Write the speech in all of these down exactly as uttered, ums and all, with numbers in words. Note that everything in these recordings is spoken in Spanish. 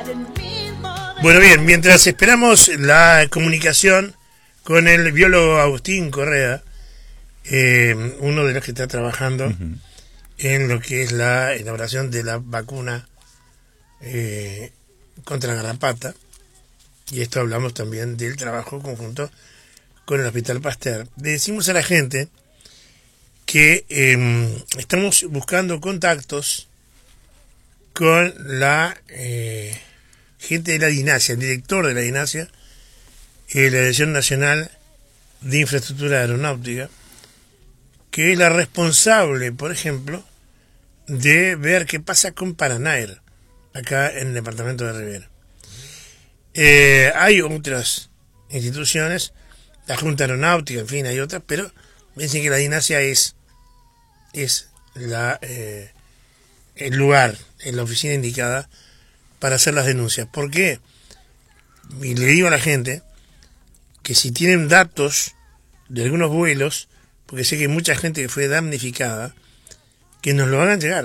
Bueno, bien, mientras esperamos la comunicación con el biólogo Agustín Correa, eh, uno de los que está trabajando uh-huh. en lo que es la elaboración de la vacuna eh, contra la garrapata, y esto hablamos también del trabajo conjunto con el Hospital Pasteur. Le decimos a la gente que eh, estamos buscando contactos con la eh, gente de la DINASIA, el director de la DINASIA, eh, la Dirección Nacional de Infraestructura Aeronáutica, que es la responsable, por ejemplo, de ver qué pasa con Paranair, acá en el departamento de Rivera. Eh, hay otras instituciones, la Junta Aeronáutica, en fin, hay otras, pero me dicen que la DINASIA es, es la, eh, el lugar, es la oficina indicada para hacer las denuncias. ¿Por qué? Y le digo a la gente que si tienen datos de algunos vuelos, porque sé que hay mucha gente que fue damnificada, que nos lo hagan llegar.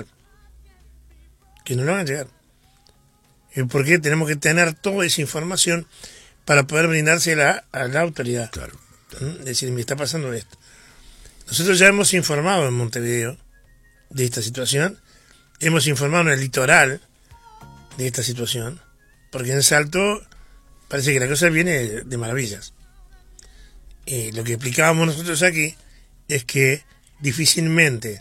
Que nos lo hagan llegar. Porque tenemos que tener toda esa información para poder brindársela a la autoridad. Claro. Es decir, me está pasando esto. Nosotros ya hemos informado en Montevideo de esta situación, hemos informado en el litoral de esta situación, porque en Salto parece que la cosa viene de, de maravillas. Eh, lo que explicábamos nosotros aquí es que difícilmente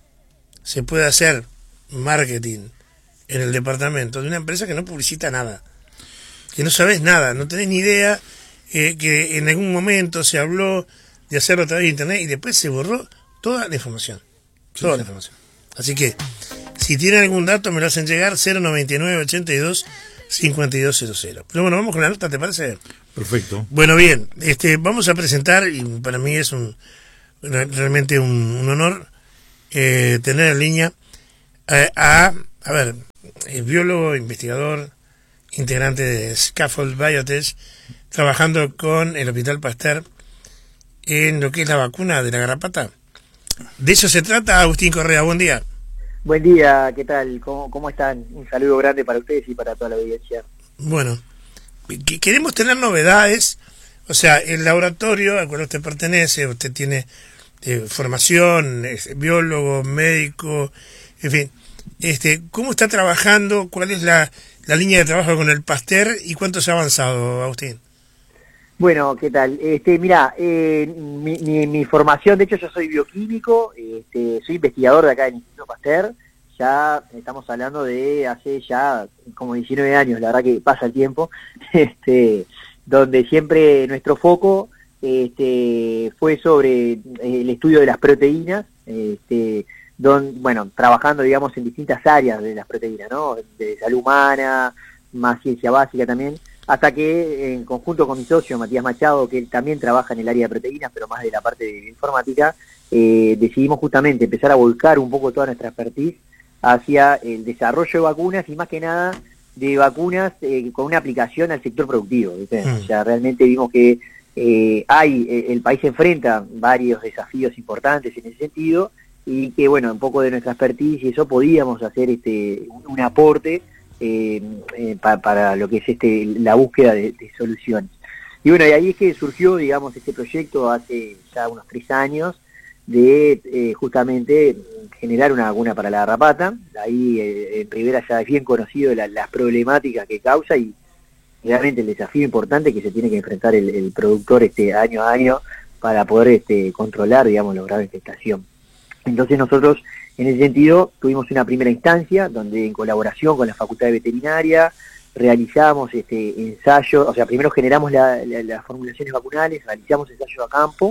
se puede hacer marketing en el departamento de una empresa que no publicita nada, que no sabes nada, no tenés ni idea, eh, que en algún momento se habló de hacerlo a través de internet y después se borró toda la información, toda sí, la información. Así que si tienen algún dato me lo hacen llegar cero noventa y nueve ochenta y dos cincuenta y dos cero cero. Pero bueno, vamos con la nota, ¿te parece? Perfecto. Bueno, bien, este vamos a presentar, y para mí es un realmente un, un honor eh, tener en línea eh, a, a ver, el biólogo, investigador, integrante de Scaffold Biotech, trabajando con el Hospital Pasteur en lo que es la vacuna de la garrapata. De eso se trata. Agustín Correa, buen día. Buen día, ¿qué tal? ¿Cómo, cómo están? Un saludo grande para ustedes y para toda la audiencia. Bueno, queremos tener novedades, o sea, el laboratorio al cual usted pertenece, usted tiene eh, formación, es biólogo, médico, en fin, este, ¿cómo está trabajando? ¿Cuál es la, la línea de trabajo con el Pasteur y cuánto se ha avanzado, Agustín? Bueno, ¿qué tal? Este, mira, eh, mi, mi, mi formación, de hecho yo soy bioquímico, este, soy investigador de acá del Instituto Pasteur, ya estamos hablando de hace ya como diecinueve años, la verdad que pasa el tiempo, este, donde siempre nuestro foco este, fue sobre el estudio de las proteínas, este, don, bueno, trabajando digamos en distintas áreas de las proteínas, ¿no? De salud humana, más ciencia básica también, hasta que en conjunto con mi socio Matías Machado, que él también trabaja en el área de proteínas, pero más de la parte de informática, eh, decidimos justamente empezar a volcar un poco toda nuestra expertise hacia el desarrollo de vacunas y más que nada de vacunas eh, con una aplicación al sector productivo, ¿viste? Mm. O sea, realmente vimos que eh, hay, eh, el país enfrenta varios desafíos importantes en ese sentido y que, bueno, un poco de nuestra expertise y eso podíamos hacer este un, un aporte Eh, eh, pa, para lo que es este la búsqueda de, de soluciones. Y bueno, y ahí es que surgió, digamos, este proyecto hace ya unos tres años de eh, justamente generar una vacuna para la garrapata. Ahí eh, en Rivera ya es bien conocido la, las problemáticas que causa y realmente el desafío importante que se tiene que enfrentar el, el productor este año a año para poder este controlar, digamos, la grave infestación. Entonces nosotros, en ese sentido, tuvimos una primera instancia donde en colaboración con la Facultad de Veterinaria realizamos este ensayo, o sea, primero generamos la, la, las formulaciones vacunales, realizamos ensayos a campo,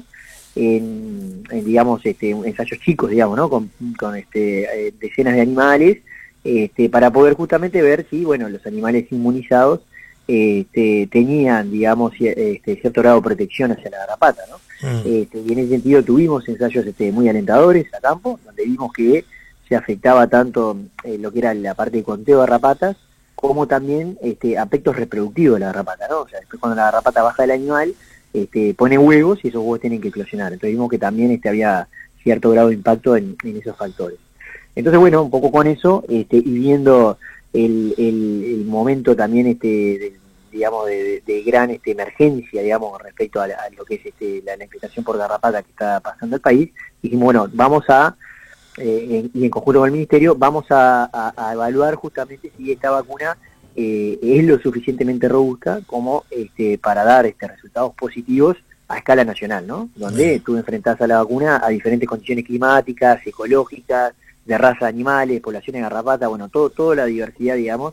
en, en digamos, este, ensayos chicos, digamos, ¿no? Con, con este, eh, decenas de animales, este, para poder justamente ver si, bueno, los animales inmunizados este, tenían, digamos, este, cierto grado de protección hacia la garrapata, ¿no? Mm. Este, y en ese sentido tuvimos ensayos este, muy alentadores a campo, donde vimos que se afectaba tanto eh, lo que era la parte de conteo de garrapatas, como también este, aspectos reproductivos de la garrapata, ¿no? O sea, después cuando la garrapata baja del animal, este, pone huevos y esos huevos tienen que eclosionar. Entonces vimos que también este, había cierto grado de impacto en, en esos factores. Entonces, bueno, un poco con eso, este, y viendo el, el, el momento también este de, digamos de, de gran este, emergencia, digamos, respecto a, la, a lo que es este, la, la infestación por garrapata que está pasando el país, dijimos, bueno, vamos a, eh, en, y en conjunto con el Ministerio, vamos a, a, a evaluar justamente si esta vacuna eh, es lo suficientemente robusta como este, para dar este, resultados positivos a escala nacional, ¿no? Donde tú enfrentás a la vacuna a diferentes condiciones climáticas, ecológicas, de raza de animales, poblaciones de garrapata, bueno, todo, toda la diversidad, digamos,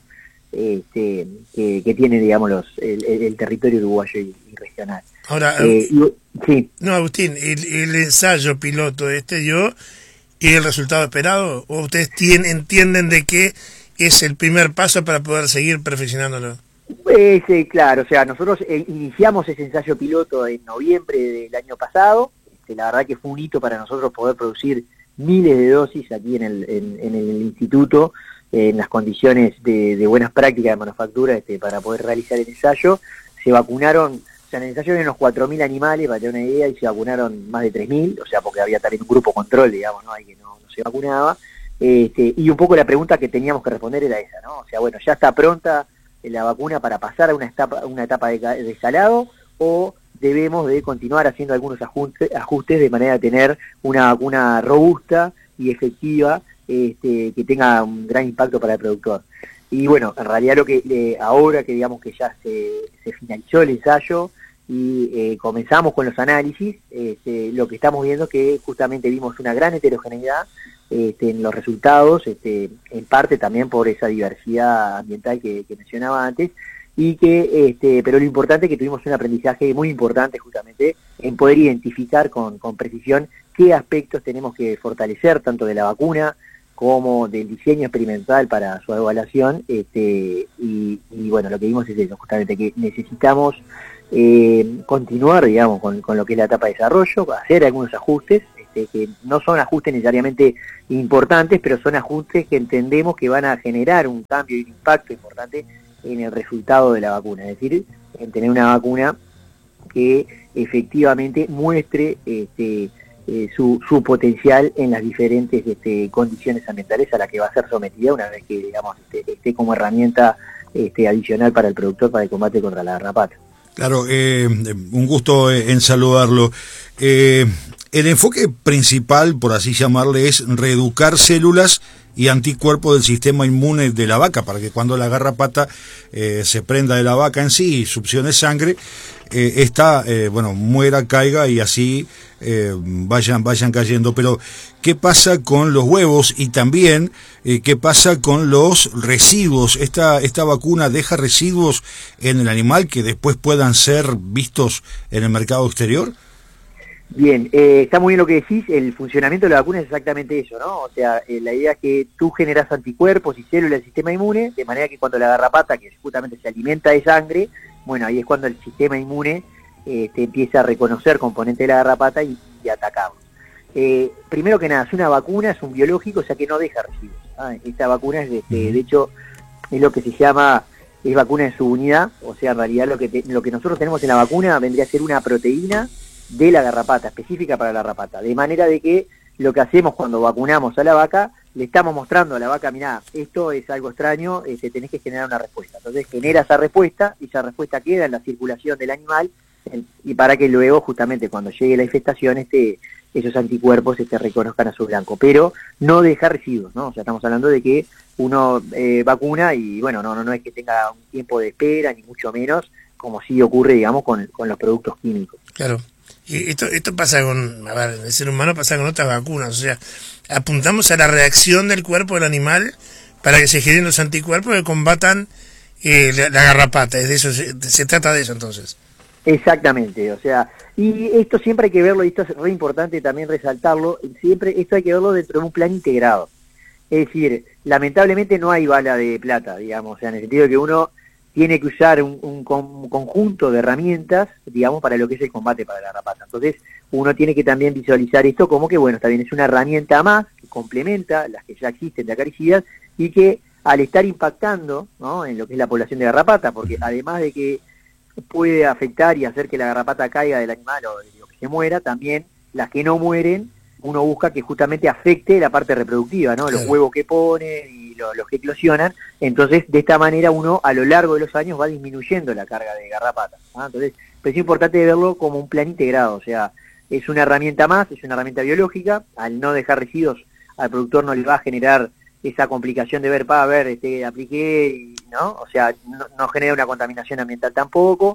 Este, que, que tiene, digamos, los, el, el territorio uruguayo y, y regional. Ahora, eh, y, sí. No, Agustín, el, el ensayo piloto este dio y el resultado esperado, ¿o ustedes tienen, entienden de que es el primer paso para poder seguir perfeccionándolo? Pues, eh, claro, o sea, nosotros eh, iniciamos ese ensayo piloto en noviembre del año pasado. Este, la verdad que fue un hito para nosotros poder producir miles de dosis aquí en el, en, en el instituto, en las condiciones de, de buenas prácticas de manufactura este, para poder realizar el ensayo. Se vacunaron, o sea, en el ensayo eran unos cuatro mil animales, para tener una idea, y se vacunaron más de tres mil, o sea, porque había también un grupo control, digamos, ¿no? Ahí que no, no se vacunaba. Este, y un poco la pregunta que teníamos que responder era esa, ¿no? O sea, bueno, ¿ya está pronta la vacuna para pasar a una etapa, una etapa de, de salado, o debemos de continuar haciendo algunos ajustes, ajustes de manera de tener una vacuna robusta y efectiva, Este, que tenga un gran impacto para el productor? Y bueno, en realidad lo que eh, ahora que digamos que ya se, se finalizó el ensayo y eh, comenzamos con los análisis, este, lo que estamos viendo es que justamente vimos una gran heterogeneidad este, en los resultados, este, en parte también por esa diversidad ambiental que, que mencionaba antes, y que este, pero lo importante es que tuvimos un aprendizaje muy importante justamente en poder identificar con, con precisión qué aspectos tenemos que fortalecer tanto de la vacuna como del diseño experimental para su evaluación, este, y, y bueno, lo que vimos es eso, justamente que necesitamos eh, continuar, digamos, con, con lo que es la etapa de desarrollo, hacer algunos ajustes, este, que no son ajustes necesariamente importantes, pero son ajustes que entendemos que van a generar un cambio y un impacto importante en el resultado de la vacuna, es decir, en tener una vacuna que efectivamente muestre este, Eh, su, su potencial en las diferentes este, condiciones ambientales a las que va a ser sometida una vez que digamos esté, esté como herramienta este, adicional para el productor para el combate contra la garrapata. Claro, eh, un gusto en saludarlo. Eh, el enfoque principal, por así llamarle, es reeducar células y anticuerpos del sistema inmune de la vaca, para que cuando la garrapata eh, se prenda de la vaca en sí y succione sangre, eh, esta, eh, bueno, muera, caiga y así eh, vayan, vayan cayendo. Pero, ¿qué pasa con los huevos? Y también, eh, ¿qué pasa con los residuos? ¿Esta, esta vacuna deja residuos en el animal que después puedan ser vistos en el mercado exterior? Bien, eh, está muy bien lo que decís, el funcionamiento de la vacuna es exactamente eso, ¿no? O sea, eh, la idea es que tú generas anticuerpos y células del sistema inmune, de manera que cuando la garrapata, que justamente se alimenta de sangre, bueno, ahí es cuando el sistema inmune eh, te empieza a reconocer componentes de la garrapata y, y atacarlos. Eh, primero que nada, es una vacuna, es un biológico, o sea que no deja residuos. ¿Ah? Esta vacuna es, de, de, de hecho, es lo que se llama, es vacuna en su unidad, o sea, en realidad lo que, te, lo que nosotros tenemos en la vacuna vendría a ser una proteína de la garrapata, específica para la garrapata, de manera de que lo que hacemos cuando vacunamos a la vaca, le estamos mostrando a la vaca, mirá, esto es algo extraño, este, tenés que generar una respuesta. Entonces genera esa respuesta, y esa respuesta queda en la circulación del animal, en, y para que luego, justamente, cuando llegue la infestación, este, esos anticuerpos este, reconozcan a su blanco. Pero no deja residuos, ¿no? O sea, estamos hablando de que uno eh, vacuna y, bueno, no, no, no es que tenga un tiempo de espera, ni mucho menos, como sí ocurre, digamos, con, con los productos químicos. Claro. Y esto, esto pasa con, a ver, el ser humano pasa con otras vacunas, o sea, apuntamos a la reacción del cuerpo del animal para que se generen los anticuerpos que combatan eh, la, la garrapata, es de eso, se, se trata de eso entonces. Exactamente, o sea, y esto siempre hay que verlo, y esto es re importante también resaltarlo, siempre esto hay que verlo dentro de un plan integrado, es decir, lamentablemente no hay bala de plata, digamos, o sea, en el sentido de que uno tiene que usar un, un, un conjunto de herramientas, digamos, para lo que es el combate para la garrapata. Entonces, uno tiene que también visualizar esto como que, bueno, está bien, es una herramienta más que complementa las que ya existen de acaricidas y que al estar impactando, ¿no?, en lo que es la población de garrapata, porque además de que puede afectar y hacer que la garrapata caiga del animal o de lo que se muera, también las que no mueren, uno busca que justamente afecte la parte reproductiva, ¿no?, los huevos que pone y lo- los que eclosionan. Entonces, de esta manera uno a lo largo de los años va disminuyendo la carga de garrapata, ¿ah? Entonces, pues es importante verlo como un plan integrado, o sea, es una herramienta más, es una herramienta biológica. Al no dejar residuos, al productor no le va a generar esa complicación de ver, pa, a ver, este, apliqué, y, ¿no? O sea, no, no genera una contaminación ambiental tampoco.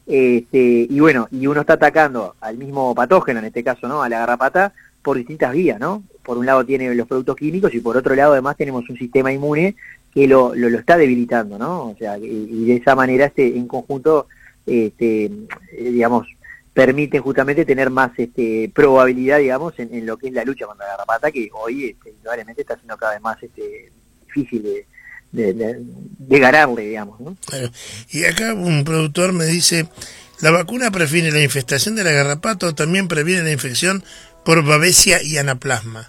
Este, y bueno, y uno está atacando al mismo patógeno, en este caso, ¿no? A la garrapata, por distintas vías, ¿no? Por un lado tiene los productos químicos y por otro lado además tenemos un sistema inmune que lo, lo, lo está debilitando, ¿no? O sea, y, y de esa manera este en conjunto, este, eh, digamos, permiten justamente tener más este, probabilidad, digamos, en, en lo que es la lucha contra la garrapata, que hoy este, indudablemente está siendo cada vez más este, difícil de, de, de, de ganarle, digamos, ¿no? Claro. Y acá un productor me dice, ¿la vacuna previene la infestación de la garrapata o también previene la infección por babesia y anaplasma?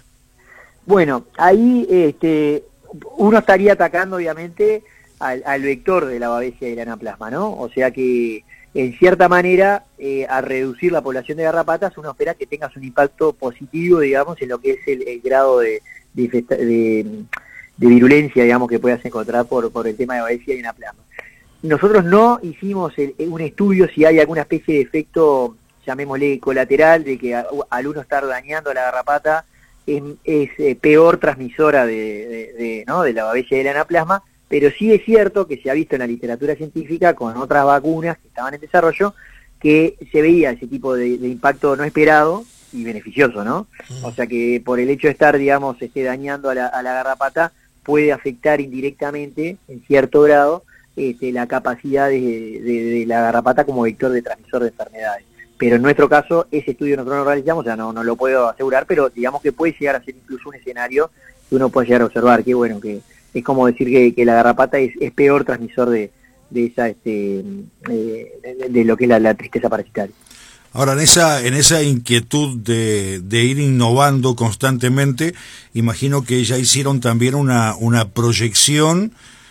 Bueno, ahí este, uno estaría atacando obviamente al, al vector de la babesia y el anaplasma, ¿no? O sea que en cierta manera, eh, al reducir la población de garrapatas, uno espera que tengas un impacto positivo, digamos, en lo que es el, el grado de, de, de, de virulencia, digamos, que puedas encontrar por, por el tema de babesia y anaplasma. Nosotros no hicimos el, un estudio si hay alguna especie de efecto, llamémosle colateral, de que a, al uno estar dañando a la garrapata es, es eh, peor transmisora de, de, de, ¿no? de la babesia y el anaplasma, pero sí es cierto que se ha visto en la literatura científica con otras vacunas que estaban en desarrollo que se veía ese tipo de, de impacto no esperado y beneficioso, ¿no? O sea que por el hecho de estar, digamos, esté dañando a la, a la garrapata puede afectar indirectamente, en cierto grado, este, la capacidad de, de, de la garrapata como vector de transmisor de enfermedades. Pero en nuestro caso, ese estudio nosotros no realizamos, o sea, no, no lo puedo asegurar, pero digamos que puede llegar a ser incluso un escenario que uno puede llegar a observar, que bueno, que es como decir que, que la garrapata es, es peor transmisor de, de esa este eh, de, de lo que es la, la tristeza parasitaria. Ahora, en esa, en esa inquietud de, de ir innovando constantemente, imagino que ya hicieron también una, una proyección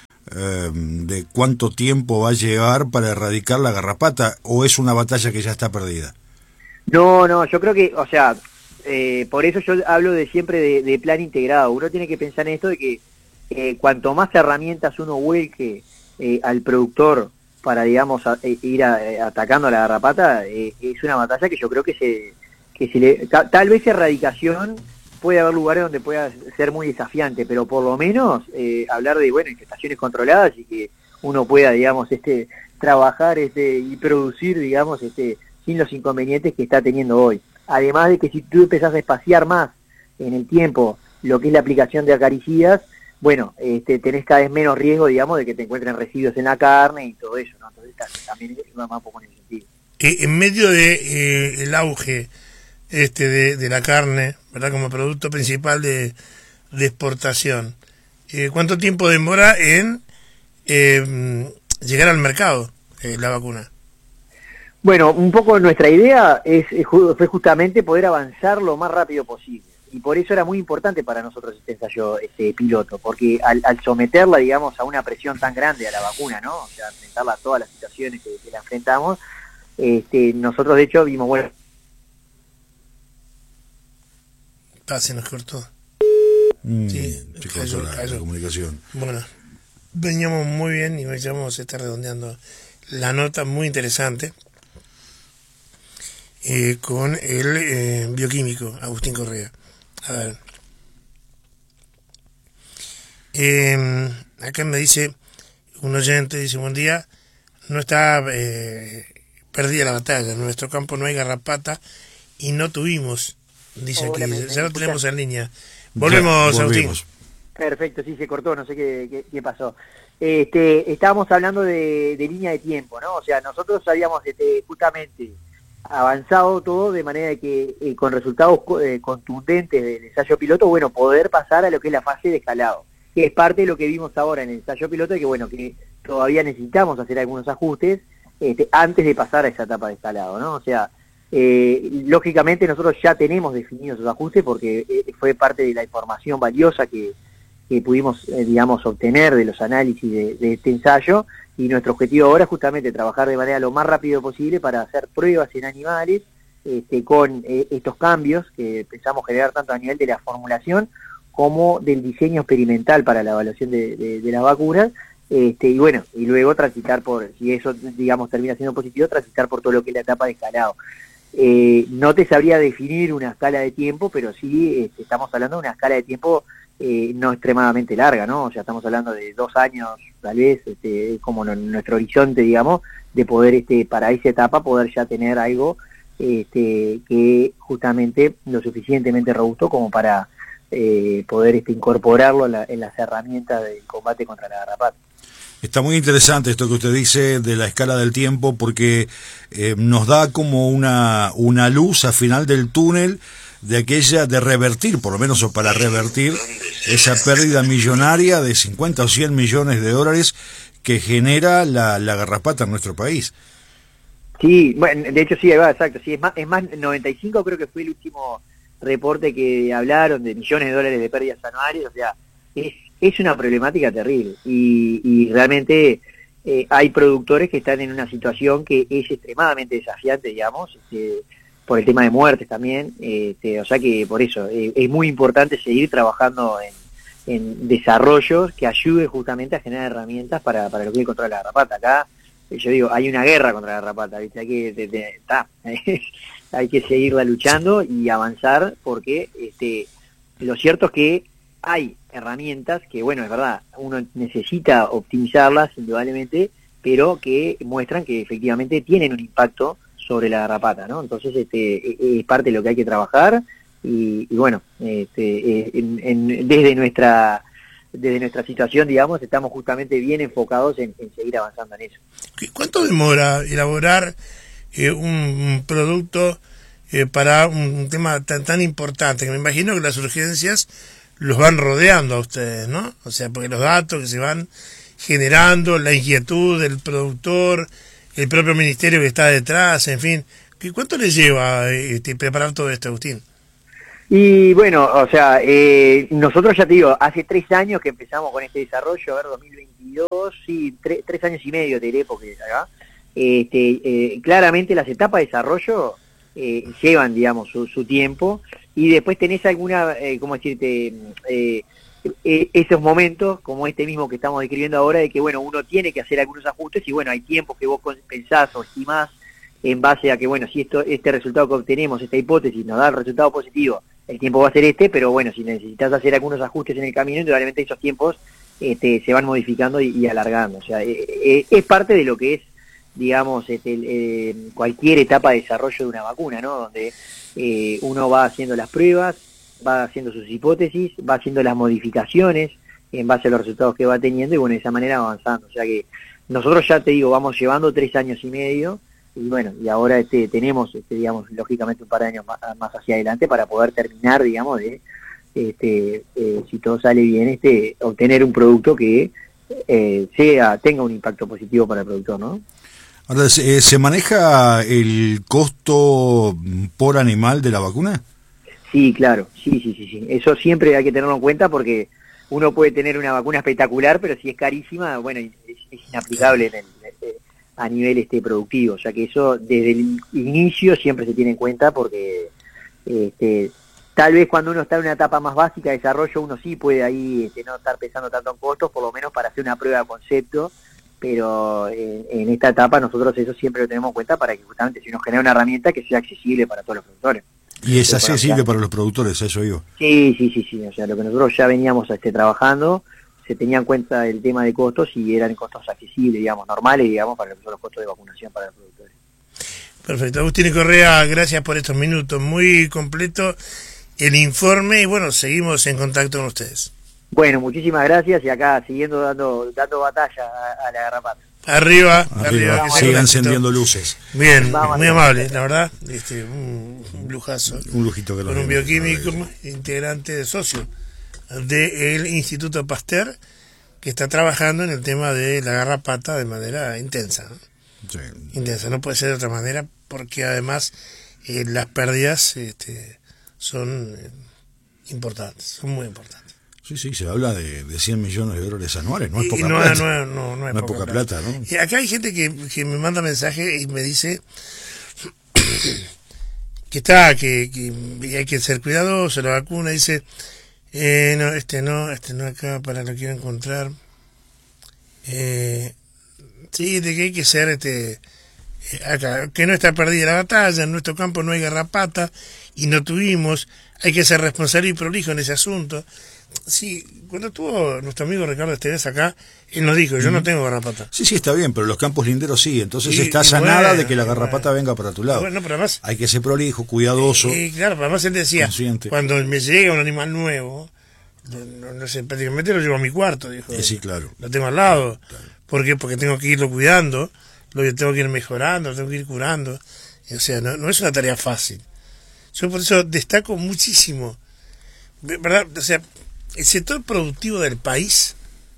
eh, de cuánto tiempo va a llevar para erradicar la garrapata, o es una batalla que ya está perdida. No, no, yo creo que, o sea, eh, por eso yo hablo de siempre de, de plan integrado. Uno tiene que pensar en esto de que eh, cuanto más herramientas uno vuelque eh, al productor para, digamos, a, eh, ir a, eh, atacando a la garrapata, eh, es una batalla que yo creo que se, que se le, ta, tal vez erradicación puede haber lugares donde pueda ser muy desafiante, pero por lo menos eh, hablar de, bueno, infestaciones controladas y que uno pueda, digamos, este, trabajar este, y producir, digamos, este, sin los inconvenientes que está teniendo hoy. Además de que si tú empezás a espaciar más en el tiempo lo que es la aplicación de acaricidas, bueno, este, tenés cada vez menos riesgo, digamos, de que te encuentren residuos en la carne y todo eso, ¿no? Entonces también va más un poco en ese sentido. Eh, en medio de eh, el auge este de, de la carne, ¿verdad? Como producto principal de, de exportación, eh, ¿cuánto tiempo demora en eh, llegar al mercado eh, la vacuna? Bueno, un poco nuestra idea es, fue justamente poder avanzar lo más rápido posible. Y por eso era muy importante para nosotros este ensayo este piloto, porque al, al someterla, digamos, a una presión tan grande a la vacuna, ¿no? O sea, enfrentarla a todas las situaciones que, que la enfrentamos, este, nosotros de hecho vimos, bueno... Ah, se nos cortó. Mm, sí, se cayó, cortó la, cayó. la comunicación. Bueno, Veníamos muy bien y vamos a estar redondeando la nota muy interesante eh, con el eh, bioquímico Agustín Correa. A ver. Eh, acá me dice un oyente, dice, buen día, no está eh, perdida la batalla, en nuestro campo no hay garrapata y no tuvimos, dice Hola, aquí, ¿me- me ya lo escuchan? tenemos en línea. Volvemos, Ya, Agustín. volvimos. perfecto, sí, se cortó, no sé qué, qué, qué pasó. Este, estábamos hablando de, de línea de tiempo, ¿no? O sea, nosotros habíamos este, justamente avanzado todo de manera que eh, con resultados eh, contundentes del ensayo piloto, bueno, poder pasar a lo que es la fase de escalado, que es parte de lo que vimos ahora en el ensayo piloto, y que bueno, que todavía necesitamos hacer algunos ajustes este, antes de pasar a esa etapa de escalado, ¿no? O sea, eh, lógicamente nosotros ya tenemos definidos esos ajustes porque eh, fue parte de la información valiosa que, que pudimos, eh, digamos, obtener de los análisis de, de este ensayo, y nuestro objetivo ahora es justamente trabajar de manera lo más rápido posible para hacer pruebas en animales este, con eh, estos cambios que pensamos generar tanto a nivel de la formulación como del diseño experimental para la evaluación de, de, de las vacunas, este, y bueno, y luego transitar por, si eso digamos termina siendo positivo, transitar por todo lo que es la etapa de escalado. Eh, no te sabría definir una escala de tiempo, pero sí este, estamos hablando de una escala de tiempo eh, no extremadamente larga, ¿no? O sea, estamos hablando de dos años, tal vez, este, como no, nuestro horizonte, digamos, de poder, este, para esa etapa, poder ya tener algo este, que justamente lo suficientemente robusto como para eh, poder este, incorporarlo en, la, en las herramientas del combate contra la garrapata. Está muy interesante esto que usted dice de la escala del tiempo, porque eh, nos da como una, una luz al final del túnel de aquella, de revertir, por lo menos o para revertir, esa pérdida millonaria de cincuenta o cien millones de dólares que genera la, la garrapata en nuestro país. Sí, bueno, de hecho sí, ahí va, exacto, sí, es más, es más, noventa y cinco creo que fue el último reporte que hablaron de millones de dólares de pérdidas anuales, o sea, es, es una problemática terrible, y, y realmente eh, hay productores que están en una situación que es extremadamente desafiante, digamos, este, por el tema de muertes también, este, o sea que por eso eh, es muy importante seguir trabajando en, en desarrollos que ayuden justamente a generar herramientas para, para lo que es contra la garrapata. Acá, yo digo, hay una guerra contra la garrapata, ¿viste? Hay que, de, de, ta, hay que seguirla luchando y avanzar, porque este, lo cierto es que hay herramientas que, bueno, es verdad, uno necesita optimizarlas indudablemente, pero que muestran que efectivamente tienen un impacto sobre la garrapata, ¿no? Entonces este es parte de lo que hay que trabajar y, y bueno, este, en, en, desde nuestra desde nuestra situación, digamos, estamos justamente bien enfocados en, en seguir avanzando en eso. ¿Cuánto demora elaborar eh, un, un producto eh, para un, un tema tan tan importante? Que me imagino que las urgencias los van rodeando a ustedes, ¿no? O sea, porque los datos que se van generando, la inquietud del productor, el propio ministerio que está detrás, en fin. ¿Cuánto les lleva este, preparar todo esto, Agustín? Y bueno, o sea, eh, nosotros ya te digo, hace tres años que empezamos con este desarrollo, a ver, dos mil veintidós, sí, tre, tres años y medio te diré, porque acá, este, eh, claramente las etapas de desarrollo eh, llevan, digamos, su, su tiempo, y después tenés alguna, eh, ¿cómo decirte?, eh, eh, esos momentos, como este mismo que estamos describiendo ahora, de que, bueno, uno tiene que hacer algunos ajustes, y bueno, hay tiempos que vos pensás o estimás en base a que, bueno, si esto este resultado que obtenemos, esta hipótesis, nos da el resultado positivo, el tiempo va a ser este, pero bueno, si necesitas hacer algunos ajustes en el camino, indudablemente esos tiempos este, se van modificando y, y alargando. O sea, eh, eh, es parte de lo que es, digamos, este, eh, cualquier etapa de desarrollo de una vacuna, ¿no? Donde eh, uno va haciendo las pruebas, va haciendo sus hipótesis, va haciendo las modificaciones en base a los resultados que va teniendo y bueno, de esa manera avanzando. O sea que nosotros ya te digo, vamos llevando tres años y medio, y bueno, y ahora este tenemos, este, digamos, lógicamente un par de años más, más hacia adelante para poder terminar, digamos, de, este, eh, si todo sale bien, este, obtener un producto que eh, sea tenga un impacto positivo para el productor, ¿no? Ahora, ¿se, ¿se maneja el costo por animal de la vacuna? Sí, claro, sí, sí, sí, sí. Eso siempre hay que tenerlo en cuenta porque uno puede tener una vacuna espectacular, pero si es carísima, bueno, es, es inaplicable en el, a nivel este productivo, o sea que eso desde el inicio siempre se tiene en cuenta porque este, tal vez cuando uno está en una etapa más básica de desarrollo uno sí puede ahí este, no estar pensando tanto en costos, por lo menos para hacer una prueba de concepto, pero en, en esta etapa nosotros eso siempre lo tenemos en cuenta para que justamente si uno genera una herramienta que sea accesible para todos los productores. Y es accesible para los productores, eso digo. Sí, sí, sí, sí, o sea, lo que nosotros ya veníamos este, trabajando, se tenía en cuenta el tema de costos y eran costos accesibles, digamos, normales, digamos, para los costos de vacunación para los productores. Perfecto. Agustín Correa, gracias por estos minutos. Muy completo el informe y bueno, seguimos en contacto con ustedes. Bueno, muchísimas gracias y acá siguiendo dando dando batalla a, a la garrapata. Arriba, arriba, arriba. Que sigan encendiendo luces. Bien, Vamos muy amable, la verdad. Este, un, un lujazo. Un lujito que lo con un bioquímico, integrante de socio del Instituto Pasteur, que está trabajando en el tema de la garrapata de manera intensa, ¿no? Sí. Intensa, no puede ser de otra manera, porque además eh, las pérdidas este, son eh, importantes, son muy importantes. Sí, sí, se habla de, de cien millones de dólares anuales, no es poca y no, plata. No, no, no es no poca, poca plata, plata, ¿no? Y acá hay gente que, que me manda mensaje y me dice que está, que, que hay que ser cuidadoso, la vacuna, dice, Eh, no, este no, este no acá, para lo quiero encontrar. Eh, sí, de que hay que ser este eh, acá, que no está perdida la batalla, en nuestro campo no hay garrapata y no tuvimos, hay que ser responsable y prolijo en ese asunto. Sí, cuando estuvo nuestro amigo Ricardo Esteves acá, él nos dijo, yo no tengo garrapata. Sí, sí, está bien, pero los campos linderos sí, entonces Y- está y sanada bueno, de que la y garrapata bueno. venga para tu lado. Bueno, pero además, Hay que ser prolijo, cuidadoso. y claro, pero además él decía, Consciente. cuando me llega un animal nuevo, no, no sé, prácticamente lo llevo a mi cuarto, dijo. Eh, sí, claro. Lo tengo al lado. ¿Por qué? Porque tengo que irlo cuidando, lo tengo que ir mejorando, lo tengo que ir curando. O sea, no, no es una tarea fácil. Yo por eso destaco muchísimo, ¿verdad? O sea, el sector productivo del país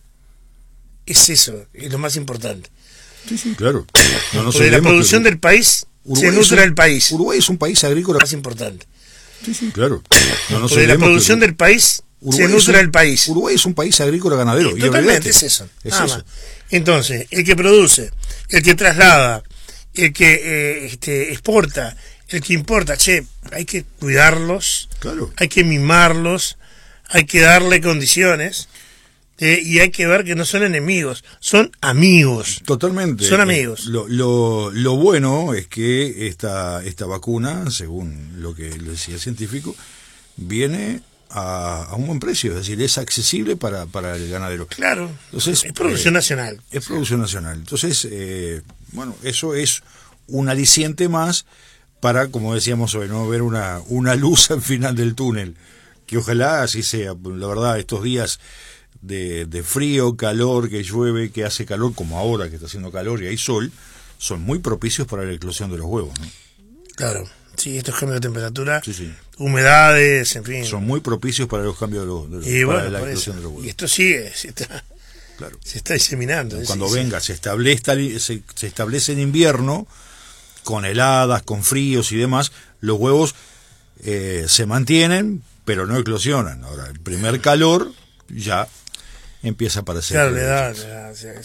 es eso, es lo más importante. Sí, sí, claro. No nos Porque la olvidemos que producción del país Uruguay se es nutre un- del país, Uruguay es un país agrícola. más importante. Sí, sí, claro. No nos Porque la olvidemos producción que del país Uruguay se es nutre un- del país. Uruguay es un país agrícola ganadero. Sí, y totalmente, olvídate, es eso. Es nada eso. más. Entonces, el que produce, el que traslada, el que eh, este, exporta, el que importa, che, hay que cuidarlos, Claro. hay que mimarlos, hay que darle condiciones, eh, y hay que ver que no son enemigos, son amigos. Totalmente. Son amigos. Lo, lo, lo bueno es que esta, esta vacuna, según lo que le decía el científico, viene a, a un buen precio, es decir, es accesible para, para el ganadero. Claro, Entonces, es producción eh, nacional. Es producción nacional. Entonces, eh, bueno, eso es un aliciente más para, como decíamos hoy, ¿no? Ver una, una luz al final del túnel. Que ojalá así sea. La verdad, estos días de, de frío, calor, que llueve, que hace calor, como ahora que está haciendo calor y hay sol, son muy propicios para la eclosión de los huevos, ¿no? Claro, sí, estos cambios de temperatura, Sí, sí. humedades, en fin. Son muy propicios para los cambios de los, de los- y para bueno, la por eclosión eso. de los huevos. Y esto sigue, se está, Claro. se está diseminando. es- Cuando es- venga, se establece, se, se establece en invierno, con heladas, con fríos y demás, los huevos eh, se mantienen, pero no eclosionan. Ahora, el primer calor ya empieza a aparecer. Claro, le da, le da, o sea,